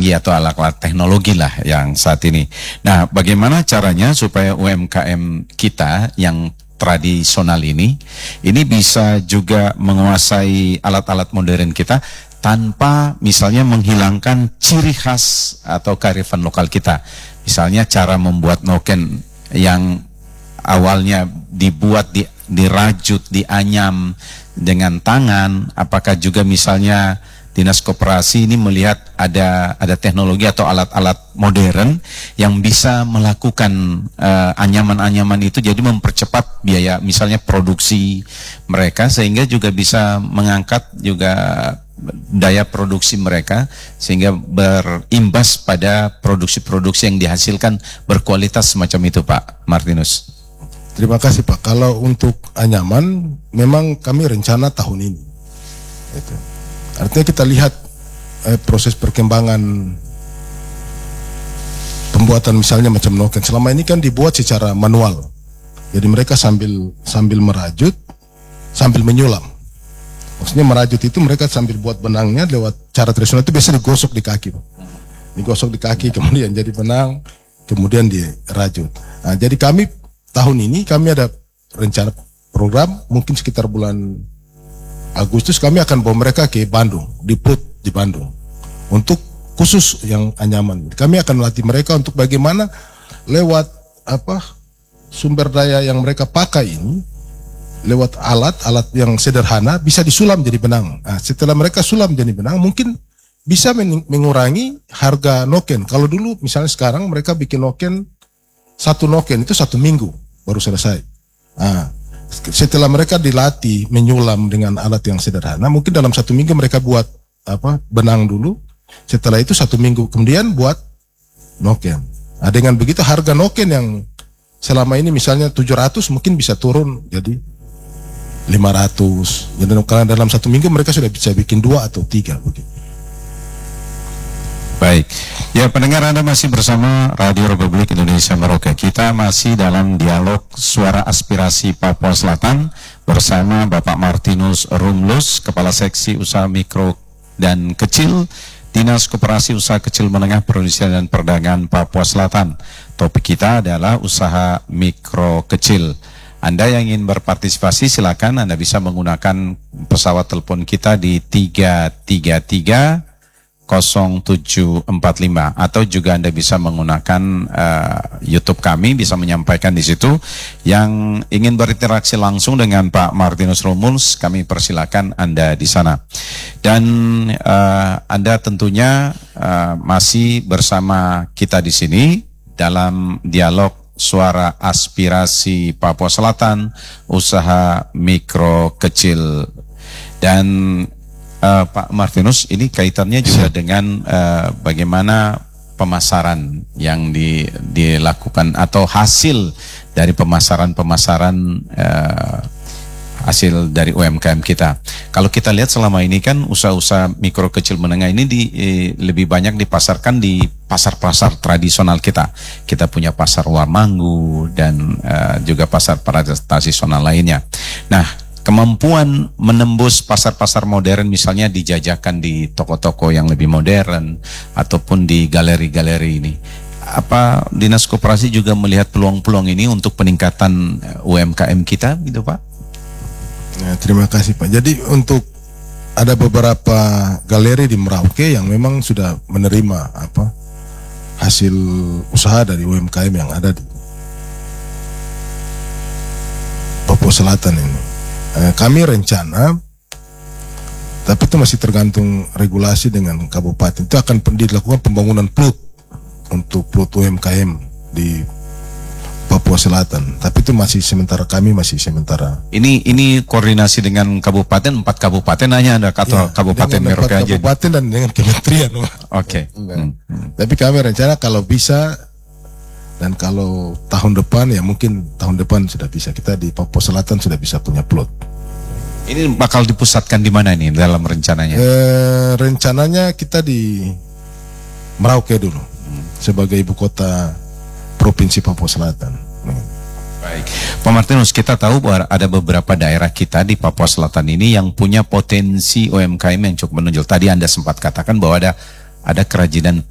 canggih atau alat-alat teknologi lah yang saat ini. Nah, bagaimana caranya supaya UMKM kita yang tradisional ini bisa juga menguasai alat-alat modern kita tanpa misalnya menghilangkan ciri khas atau kearifan lokal kita. Misalnya cara membuat noken yang awalnya dibuat, dirajut, dianyam dengan tangan, apakah juga misalnya Dinas Koperasi ini melihat ada teknologi atau alat-alat modern yang bisa melakukan anyaman-anyaman itu, jadi mempercepat biaya misalnya produksi mereka sehingga juga bisa mengangkat juga daya produksi mereka sehingga berimbas pada produksi-produksi yang dihasilkan berkualitas semacam itu, Pak Martinus. Terima kasih, Pak. Kalau untuk anyaman memang kami rencana tahun ini. Itu. Artinya kita lihat proses perkembangan pembuatan misalnya macam noken. Selama ini kan dibuat secara manual. Jadi mereka sambil merajut, sambil menyulam. Maksudnya merajut itu mereka sambil buat benangnya lewat cara tradisional itu biasa digosok di kaki, Pak. Digosok di kaki kemudian jadi benang, kemudian dirajut. Nah, jadi kami tahun ini kami ada rencana program mungkin sekitar bulan Agustus kami akan bawa mereka ke Bandung, di Plut di Bandung untuk khusus yang anyaman. Kami akan melatih mereka untuk bagaimana lewat sumber daya yang mereka pakai ini, lewat alat yang sederhana bisa disulam jadi benang. Nah, setelah mereka sulam jadi benang mungkin bisa mengurangi harga noken. Kalau dulu misalnya sekarang mereka bikin noken, satu noken itu 1 minggu baru selesai. Nah, setelah mereka dilatih menyulam dengan alat yang sederhana, mungkin dalam 1 minggu mereka buat benang dulu. Setelah itu 1 minggu kemudian buat noken. Nah, dengan begitu harga noken yang selama ini misalnya 700 mungkin bisa turun jadi 500. Jadi karena dalam 1 minggu mereka sudah bisa bikin 2 atau 3 begitu. Baik, ya pendengar, Anda masih bersama Radio Republik Indonesia Merauke. Kita masih dalam dialog Suara Aspirasi Papua Selatan bersama Bapak Martinus Rumlus, Kepala Seksi Usaha Mikro dan Kecil, Dinas Koperasi Usaha Kecil Menengah Perindustrian dan Perdagangan Papua Selatan. Topik kita adalah usaha mikro kecil. Anda yang ingin berpartisipasi silakan, Anda bisa menggunakan pesawat telepon kita di 333 0745 atau juga Anda bisa menggunakan YouTube kami, bisa menyampaikan di situ. Yang ingin berinteraksi langsung dengan Pak Martinus Rumlus, kami persilakan Anda di sana. Dan Anda tentunya masih bersama kita di sini dalam dialog Suara Aspirasi Papua Selatan, usaha mikro kecil. Dan Pak Martinus, ini kaitannya juga dengan bagaimana pemasaran yang dilakukan atau hasil dari pemasaran hasil dari UMKM kita. Kalau kita lihat selama ini kan usaha-usaha mikro kecil menengah ini lebih banyak dipasarkan di pasar-pasar tradisional kita. Kita punya pasar Warmanggu dan juga pasar tradisional lainnya. Nah, kemampuan menembus pasar-pasar modern misalnya dijajakan di toko-toko yang lebih modern ataupun di galeri-galeri ini. Apa Dinas Koperasi juga melihat peluang-peluang ini untuk peningkatan UMKM kita gitu, Pak? Ya, terima kasih, Pak. Jadi untuk ada beberapa galeri di Merauke yang memang sudah menerima hasil usaha dari UMKM yang ada di Papua Selatan ini. Kami rencana, tapi itu masih tergantung regulasi dengan kabupaten. Itu akan dilakukan pembangunan plot untuk plot UMKM di Papua Selatan. Tapi itu masih sementara, kami masih sementara. Ini koordinasi dengan kabupaten, 4 kabupaten hanya ada kabupaten Merauke aja. Kabupaten dan dengan kementerian. Oke. Tapi kami rencana kalau bisa dan kalau tahun depan, ya mungkin tahun depan sudah bisa. Kita di Papua Selatan sudah bisa punya plot. Ini bakal dipusatkan di mana nih dalam rencananya? Rencananya kita di Merauke dulu sebagai ibu kota Provinsi Papua Selatan. Baik, Pak Martinus, kita tahu bahwa ada beberapa daerah kita di Papua Selatan ini yang punya potensi UMKM yang cukup menonjol. Tadi Anda sempat katakan bahwa ada kerajinan